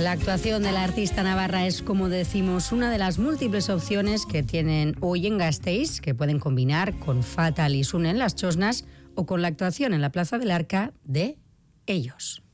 La actuación de la artista navarra es, como decimos, una de las múltiples opciones que tienen hoy en Gasteiz, que pueden combinar con Fatal y Sune en Las Chosnas o con la actuación en la Plaza del Arca de Ellos.